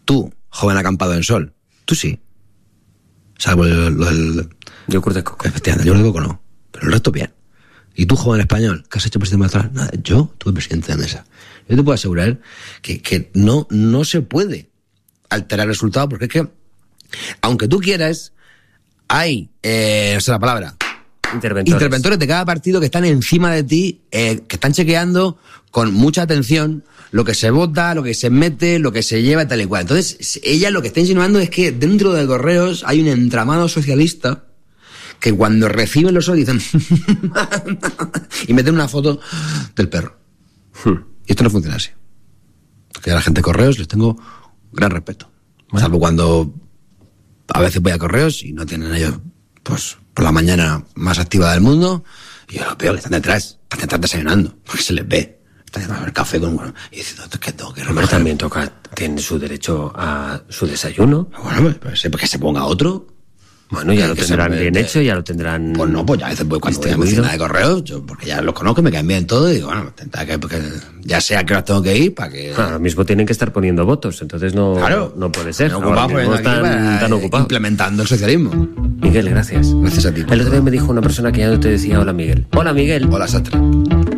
Tú, joven acampado en sol, tú sí. Salvo lo del... Yogur de coco. Efectivamente, yogur de coco no. Pero el resto bien. ¿Y tú, joven español, qué has hecho presidente electoral? Nada, yo tuve presidente de mesa. Yo te puedo asegurar que no se puede alterar el resultado, porque es que, aunque tú quieras, hay, no sé la palabra, interventores de cada partido que están encima de ti, que están chequeando con mucha atención lo que se vota, lo que se mete, lo que se lleva, tal y cual. Entonces, ella lo que está insinuando es que dentro de Correos hay un entramado socialista que cuando reciben los ojos dicen y meten una foto del perro. Y esto no funciona así. Porque a la gente de Correos les tengo gran respeto. Bueno. Salvo cuando a veces voy a Correos y no tienen ellos, pues, por la mañana más activa del mundo, y yo los veo que están detrás desayunando, porque se les ve. Están tomando el café con... Y diciendo, es que tengo que recoger. También tiene su derecho a su desayuno. Bueno, pues que se ponga otro. Bueno, ya lo tendrán bien hecho, ya lo tendrán... Pues no, pues ya a veces cuando voy a cocina de Correos, yo, porque ya los conozco, me caen bien todo, y digo, bueno, porque ya sé a qué horas tengo que ir para que... Ahora mismo tienen que estar poniendo votos, entonces no, claro, no puede ser. Ahora mismo están tan ocupados. Implementando el socialismo. Miguel, gracias. Gracias a ti. El otro día me dijo una persona que ya no te decía hola, Miguel. Hola, Miguel. Hola, Sastre.